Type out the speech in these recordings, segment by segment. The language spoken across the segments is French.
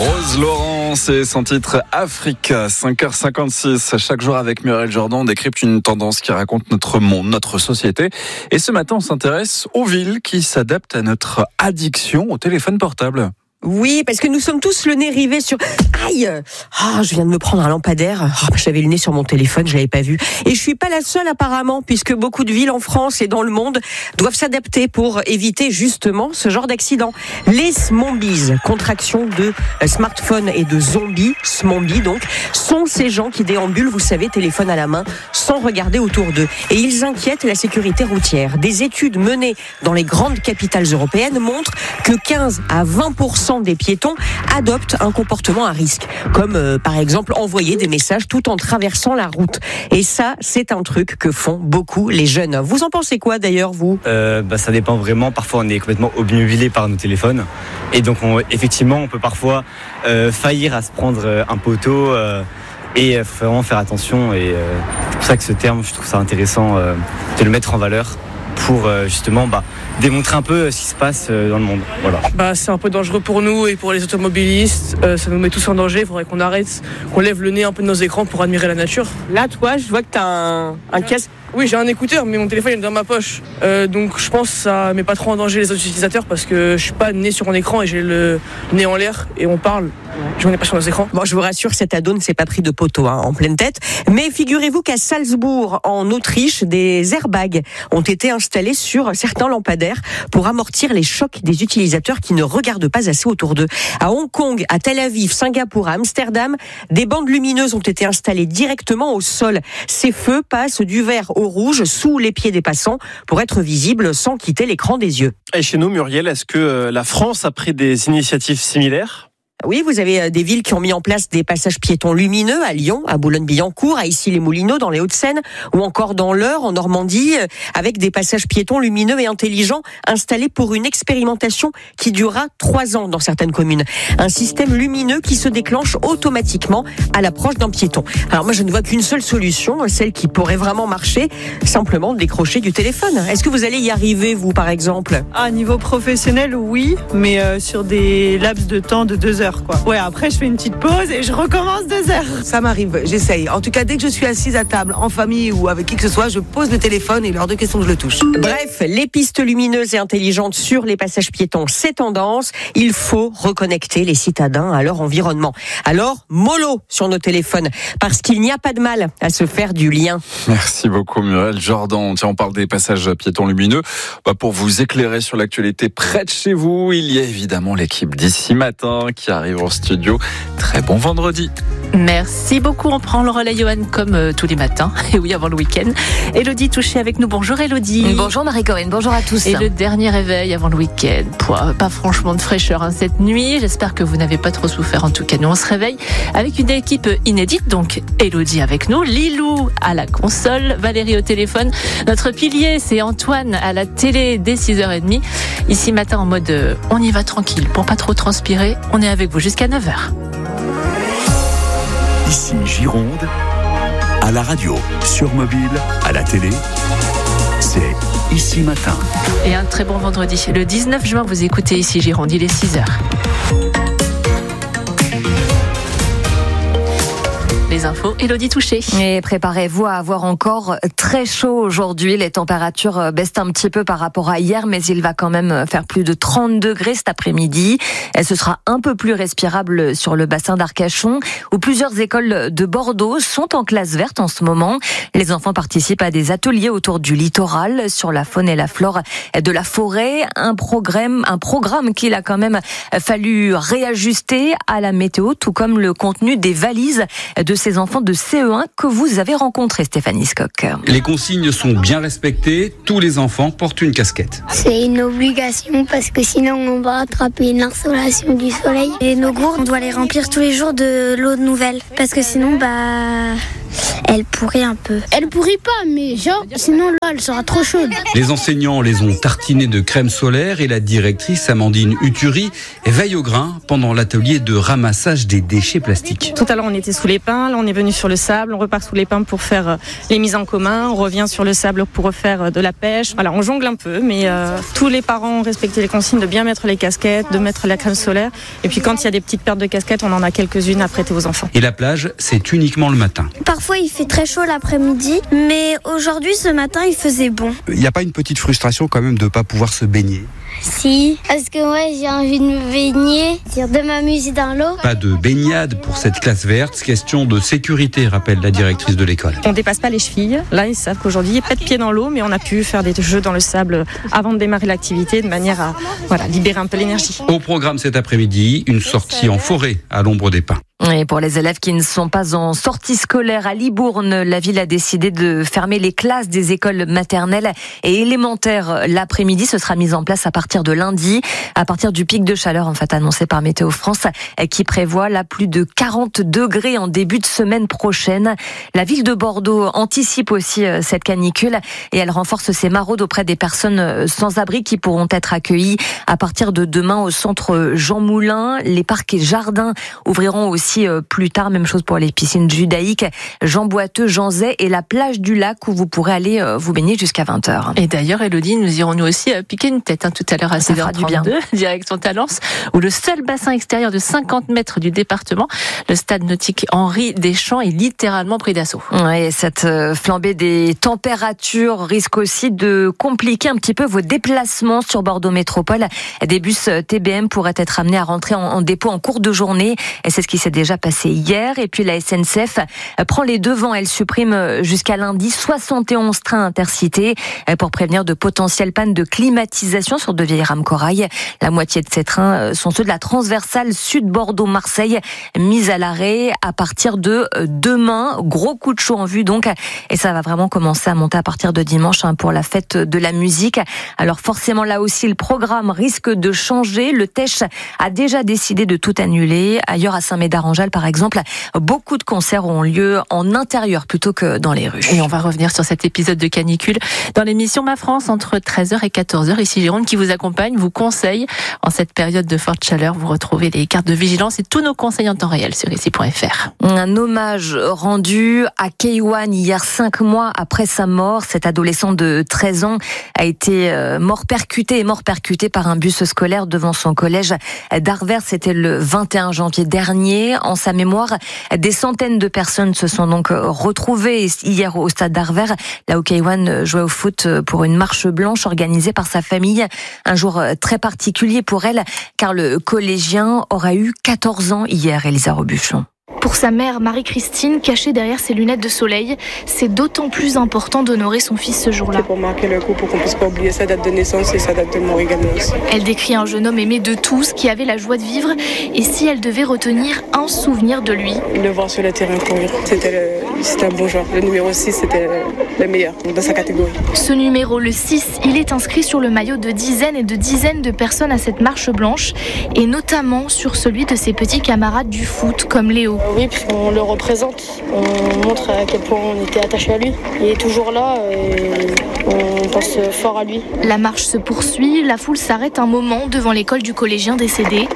Rose Laurence et son titre Africa, 5h56. Chaque jour avec Muriel Jordan, on décrypte une tendance qui raconte notre monde, notre société. Et ce matin, on s'intéresse aux villes qui s'adaptent à notre addiction au téléphone portable. Oui, parce que nous sommes tous le nez rivé sur... Aïe, je viens de me prendre un lampadaire. J'avais le nez sur mon téléphone, je l'avais pas vu. Et je suis pas la seule apparemment, puisque beaucoup de villes en France et dans le monde doivent s'adapter pour éviter justement ce genre d'accident. Les Smombies, contraction de smartphone et de zombies, Smombies donc, sont ces gens qui déambulent, vous savez, téléphone à la main, sans regarder autour d'eux. Et ils inquiètent la sécurité routière. Des études menées dans les grandes capitales européennes montrent que 15 à 20% des piétons adoptent un comportement à risque, comme par exemple envoyer des messages tout en traversant la route. Et ça, c'est un truc que font beaucoup les jeunes. Vous en pensez quoi d'ailleurs, vous ? Ça dépend vraiment. Parfois, on est complètement obnubilé par nos téléphones. Et donc, effectivement, on peut parfois faillir à se prendre un poteau. Et il faut vraiment faire attention. Et c'est pour ça que ce terme, je trouve ça intéressant de le mettre en valeur pour justement démontrer un peu ce qui se passe dans le monde. Voilà. C'est un peu dangereux pour nous et pour les automobilistes. Ça nous met tous en danger. Il faudrait qu'on arrête, qu'on lève le nez un peu de nos écrans pour admirer la nature. Là, toi, je vois que tu as un casque. Oui, j'ai un écouteur, mais mon téléphone est dans ma poche. Donc je pense que ça met pas trop en danger les autres utilisateurs parce que je suis pas nez sur mon écran et j'ai le nez en l'air et on parle. Je n'ai pas sur nos écrans. Bon, je vous rassure, cet ado ne s'est pas pris de poteau en pleine tête. Mais figurez-vous qu'à Salzbourg, en Autriche, des airbags ont été installés sur certains lampadaires pour amortir les chocs des utilisateurs qui ne regardent pas assez autour d'eux. À Hong Kong, à Tel Aviv, Singapour, à Amsterdam, des bandes lumineuses ont été installées directement au sol. Ces feux passent du vert au rouge sous les pieds des passants pour être visibles sans quitter l'écran des yeux. Et chez nous, Muriel, est-ce que la France a pris des initiatives similaires ? Oui, vous avez des villes qui ont mis en place des passages piétons lumineux à Lyon, à Boulogne-Billancourt, à Issy-les-Moulineaux dans les Hauts-de-Seine ou encore dans l'Eure en Normandie avec des passages piétons lumineux et intelligents installés pour une expérimentation qui durera 3 ans dans certaines communes. Un système lumineux qui se déclenche automatiquement à l'approche d'un piéton. Alors moi je ne vois qu'une seule solution, celle qui pourrait vraiment marcher, simplement décrocher du téléphone. Est-ce que vous allez y arriver vous par exemple ? À niveau professionnel oui, mais sur des laps de temps de 2 heures. Ouais, après je fais une petite pause et je recommence 2 heures. Ça m'arrive, j'essaye. En tout cas, dès que je suis assise à table, en famille ou avec qui que ce soit, je pose le téléphone et il est hors de question que je le touche. Bref, les pistes lumineuses et intelligentes sur les passages piétons, c'est tendance. Il faut reconnecter les citadins à leur environnement. Alors, mollo sur nos téléphones, parce qu'il n'y a pas de mal à se faire du lien. Merci beaucoup Muriel Jordan. Tiens, on parle des passages piétons lumineux. Pour vous éclairer sur l'actualité près de chez vous, il y a évidemment l'équipe d'Ici Matin qui arrive en studio. Très bon vendredi. Merci beaucoup. On prend le relais, Johan, comme tous les matins. Et oui, avant le week-end. Élodie Touché avec nous. Bonjour Élodie. Bonjour Marie-Corinne, bonjour à tous. Et le dernier réveil avant le week-end. Pas franchement de fraîcheur cette nuit. J'espère que vous n'avez pas trop souffert. En tout cas, nous on se réveille avec une équipe inédite. Donc Élodie avec nous, Lilou à la console, Valérie au téléphone. Notre pilier, c'est Antoine à la télé dès 6h30. Ici matin en mode on y va tranquille pour pas trop transpirer. On est avec vous jusqu'à 9h. Ici Gironde, à la radio, sur mobile, à la télé, c'est Ici Matin. Et un très bon vendredi. Le 19 juin, vous écoutez Ici Gironde, il est 6h. Les infos, Élodie Touché. Et préparez-vous à avoir encore très chaud aujourd'hui. Les températures baissent un petit peu par rapport à hier, mais il va quand même faire plus de 30 degrés cet après-midi. Et ce sera un peu plus respirable sur le bassin d'Arcachon, où plusieurs écoles de Bordeaux sont en classe verte en ce moment. Les enfants participent à des ateliers autour du littoral, sur la faune et la flore de la forêt. Un programme qu'il a quand même fallu réajuster à la météo, tout comme le contenu des valises de ces enfants de CE1 que vous avez rencontrés, Stéphanie Skock. Les consignes sont bien respectées. Tous les enfants portent une casquette. C'est une obligation parce que sinon on va attraper une insolation du soleil. Et nos gourdes, on doit les remplir tous les jours de l'eau nouvelle parce que sinon, elle pourrit un peu. Elle pourrit pas, mais sinon l'eau, elle sera trop chaude. Les enseignants les ont tartinés de crème solaire et la directrice Amandine Uturi veille au grain pendant l'atelier de ramassage des déchets plastiques. Tout à l'heure, on était sous les pins, là on est venu sur le sable, on repart sous les pins pour faire les mises en commun, on revient sur le sable pour refaire de la pêche. Voilà, on jongle un peu, mais tous les parents ont respecté les consignes de bien mettre les casquettes, de mettre la crème solaire. Et puis quand il y a des petites pertes de casquettes, on en a quelques-unes à prêter aux enfants. Et la plage, c'est uniquement le matin. Parfois il fait très chaud l'après-midi, mais aujourd'hui ce matin il faisait bon. Il n'y a pas une petite frustration quand même de ne pas pouvoir se baigner? Si, parce que j'ai envie de me baigner, de m'amuser dans l'eau. Pas de baignade pour cette classe verte, question de sécurité, rappelle la directrice de l'école. On dépasse pas les chevilles. Là, ils savent qu'aujourd'hui, il n'y a pas de pied dans l'eau, mais on a pu faire des jeux dans le sable avant de démarrer l'activité, de manière à libérer un peu l'énergie. Au programme cet après-midi, une sortie en forêt à l'ombre des pins. Et pour les élèves qui ne sont pas en sortie scolaire à Libourne, la ville a décidé de fermer les classes des écoles maternelles et élémentaires l'après-midi. Ce sera mis en place à partir de lundi, à partir du pic de chaleur annoncé par Météo France, qui prévoit là plus de 40 degrés en début de semaine prochaine. La ville de Bordeaux anticipe aussi cette canicule et elle renforce ses maraudes auprès des personnes sans abri qui pourront être accueillies à partir de demain au centre Jean Moulin. Les parcs et jardins ouvriront aussi plus tard, même chose pour les piscines judaïques, Jean Boiteux, Jean Zay et la plage du lac où vous pourrez aller vous baigner jusqu'à 20h. Et d'ailleurs, Elodie, nous irons nous aussi piquer une tête tout à l'heure à 7h32, direction Talence, où le seul bassin extérieur de 50 mètres du département, le stade nautique Henri Deschamps, est littéralement pris d'assaut. Et cette flambée des températures risque aussi de compliquer un petit peu vos déplacements sur Bordeaux Métropole. Des bus TBM pourraient être amenés à rentrer en dépôt en cours de journée et c'est ce qui s'est déjà passé hier. Et puis la SNCF prend les devants. Elle supprime jusqu'à lundi 71 trains intercités pour prévenir de potentielles pannes de climatisation sur de vieilles rames corail. La moitié de ces trains sont ceux de la transversale Sud Bordeaux-Marseille, mise à l'arrêt à partir de demain. Gros coup de chaud en vue donc, et ça va vraiment commencer à monter à partir de dimanche pour la fête de la musique. Alors forcément là aussi le programme risque de changer. Le Tesch a déjà décidé de tout annuler. Ailleurs à Saint-Médard-en-Jalles par exemple, beaucoup de concerts ont lieu en intérieur plutôt que dans les rues. Et on va revenir sur cet épisode de canicule dans l'émission Ma France entre 13h et 14h. Ici Jérôme qui vous accompagne, vous conseille en cette période de forte chaleur. Vous retrouvez les cartes de vigilance et tous nos conseils en temps réel sur ici.fr. Un hommage rendu à Keiwan hier 5 mois après sa mort. Cet adolescent de 13 ans a été mort percuté par un bus scolaire devant son collège d'Arvers. C'était le 21 janvier dernier. En sa mémoire, des centaines de personnes se sont donc retrouvées hier au stade d'Arvers, là où Keiwan jouait au foot, pour une marche blanche organisée par sa famille. Un jour très particulier pour elle, car le collégien aura eu 14 ans hier, Elisa Robuchon. Pour sa mère, Marie-Christine, cachée derrière ses lunettes de soleil, c'est d'autant plus important d'honorer son fils ce jour-là. C'est pour marquer le coup, pour qu'on puisse pas oublier sa date de naissance et sa date de mort également aussi. Elle décrit un jeune homme aimé de tous, qui avait la joie de vivre, et si elle devait retenir un souvenir de lui. Le voir sur le terrain courir, c'était un bon joueur. Le numéro 6, c'était le meilleur dans sa catégorie. Ce numéro, le 6, il est inscrit sur le maillot de dizaines et de dizaines de personnes à cette marche blanche, et notamment sur celui de ses petits camarades du foot, comme Léo. Oui, puisqu'on le représente, on montre à quel point on était attaché à lui. Il est toujours là et on pense fort à lui. La marche se poursuit, la foule s'arrête un moment devant l'école du collégien décédé.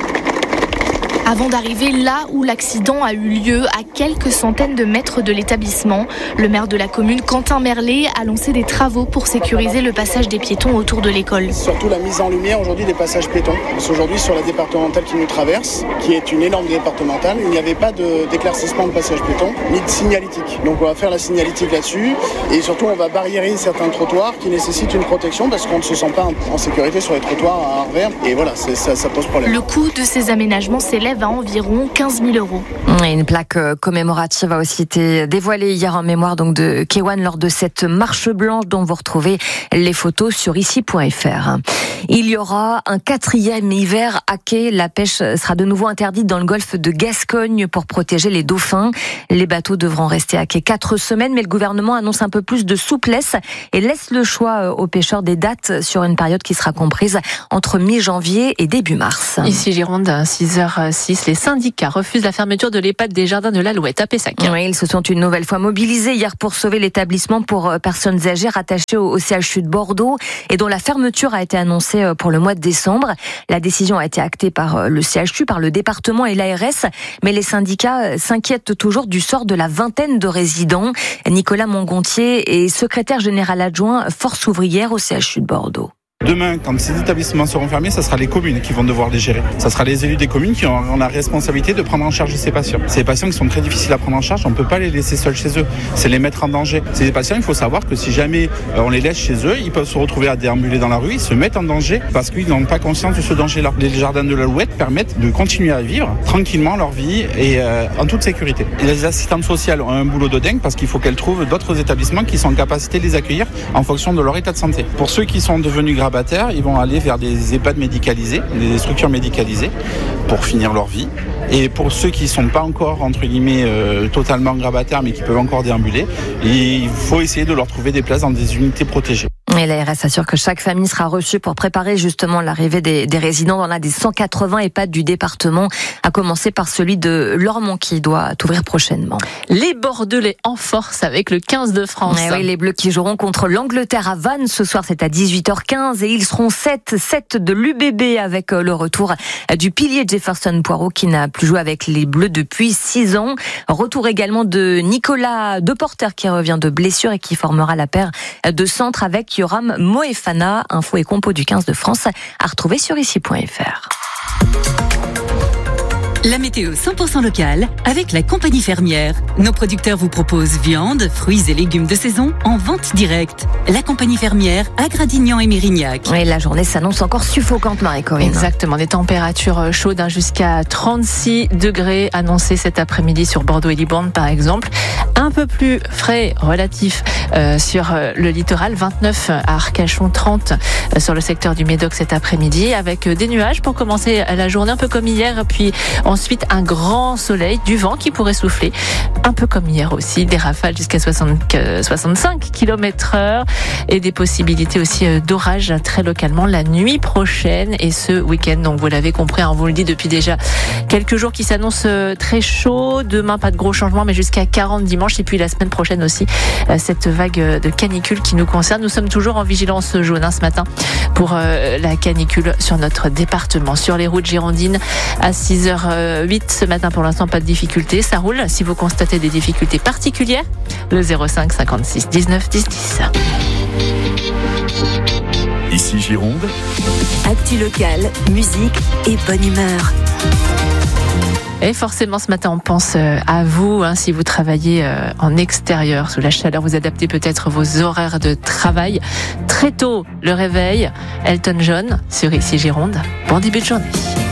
Avant d'arriver là où l'accident a eu lieu, à quelques centaines de mètres de l'établissement, le maire de la commune, Quentin Merlet, a lancé des travaux pour sécuriser le passage des piétons autour de l'école. Surtout la mise en lumière aujourd'hui des passages piétons. Parce qu'aujourd'hui, sur la départementale qui nous traverse, qui est une énorme départementale, il n'y avait pas d'éclaircissement de passage piéton, ni de signalétique. Donc on va faire la signalétique là-dessus, et surtout on va barriérer certains trottoirs qui nécessitent une protection, parce qu'on ne se sent pas en sécurité sur les trottoirs à Arvers, et voilà, ça pose problème. Le coût de ces aménagements s'élève à environ 15 000 €. Et une plaque commémorative a aussi été dévoilée hier en mémoire donc de Keiwan lors de cette marche blanche dont vous retrouvez les photos sur ici.fr. Il y aura un 4e hiver à quai. La pêche sera de nouveau interdite dans le golfe de Gascogne pour protéger les dauphins. Les bateaux devront rester à quai 4 semaines, mais le gouvernement annonce un peu plus de souplesse et laisse le choix aux pêcheurs des dates sur une période qui sera comprise entre mi-janvier et début mars. Ici Gironde, 6h06. 56. Les syndicats refusent la fermeture de l'EHPAD des Jardins de l'Alouette à Pessac. Oui, ils se sont une nouvelle fois mobilisés hier pour sauver l'établissement pour personnes âgées rattaché au CHU de Bordeaux et dont la fermeture a été annoncée pour le mois de décembre. La décision a été actée par le CHU, par le département et l'ARS, mais les syndicats s'inquiètent toujours du sort de la vingtaine de résidents. Nicolas Mongontier est secrétaire général adjoint Force ouvrière au CHU de Bordeaux. Demain, quand ces établissements seront fermés, ça sera les communes qui vont devoir les gérer. Ça sera les élus des communes qui auront la responsabilité de prendre en charge ces patients. Ces patients qui sont très difficiles à prendre en charge, on ne peut pas les laisser seuls chez eux. C'est les mettre en danger. Ces patients, il faut savoir que si jamais on les laisse chez eux, ils peuvent se retrouver à déambuler dans la rue, ils se mettent en danger parce qu'ils n'ont pas conscience de ce danger-là. Les jardins de l'Alouette permettent de continuer à vivre tranquillement leur vie et en toute sécurité. Et les assistantes sociales ont un boulot de dingue parce qu'il faut qu'elles trouvent d'autres établissements qui sont en capacité de les accueillir en fonction de leur état de santé. Pour ceux qui sont devenus grabataires, ils vont aller vers des EHPAD médicalisés, des structures médicalisées pour finir leur vie. Et pour ceux qui ne sont pas encore, entre guillemets, totalement grabataires, mais qui peuvent encore déambuler, il faut essayer de leur trouver des places dans des unités protégées. Et l'ARS assure que chaque famille sera reçue pour préparer justement l'arrivée des résidents dans l'un des 180 EHPAD du département, à commencer par celui de Lormont qui doit ouvrir prochainement. Les Bordelais en force avec le 15 de France. Oui, les Bleus qui joueront contre l'Angleterre à Vannes ce soir, c'est à 18h15 et ils seront 7 de l'UBB avec le retour du pilier Jefferson Poirot qui n'a plus joué avec les Bleus depuis 6 ans. Retour également de Nicolas Deporter qui revient de blessure et qui formera la paire de centre avec Yoram Moefana. Info et compo du 15 de France à retrouver sur ici.fr. La météo 100% locale avec la compagnie fermière. Nos producteurs vous proposent viande, fruits et légumes de saison en vente directe. La compagnie fermière à Gradignan et Mérignac. Et la journée s'annonce encore suffocante, Marie-Corinne. Exactement, des températures chaudes jusqu'à 36 degrés annoncées cet après-midi sur Bordeaux et Libourne par exemple. Un peu plus frais relatif sur le littoral, 29 à Arcachon, 30 sur le secteur du Médoc cet après-midi avec des nuages pour commencer la journée un peu comme hier, puis ensuite un grand soleil, du vent qui pourrait souffler un peu comme hier aussi, des rafales jusqu'à 65 km/h et des possibilités aussi d'orage très localement la nuit prochaine et ce week-end. Donc vous l'avez compris, on vous le dit depuis déjà quelques jours qui s'annoncent très chaud. Demain pas de gros changements mais jusqu'à 40 dimanche et puis la semaine prochaine aussi cette vague de canicule qui nous concerne. Nous sommes toujours en vigilance jaune ce matin pour la canicule sur notre département. Sur les routes girondines à 6h08 ce matin pour l'instant pas de difficultés, ça roule. Si vous constatez des difficultés particulières, le 05 56 19 10 10. Ici Gironde. Actu locale, musique et bonne humeur. Et forcément, ce matin, on pense à vous, si vous travaillez en extérieur, sous la chaleur, vous adaptez peut-être vos horaires de travail. Très tôt, le réveil, Elton John, sur Ici Gironde. Bon début de journée.